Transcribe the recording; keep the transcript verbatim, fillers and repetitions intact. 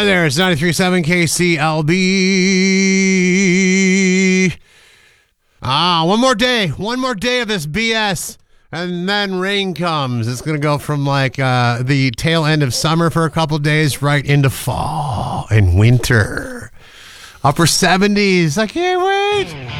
Hi there, it's ninety-three point seven K C L B. Ah, one more day. One more day of this B S. And then rain comes. It's going to go from like uh, the tail end of summer for a couple days right into fall and winter. Upper seventies. I can't wait.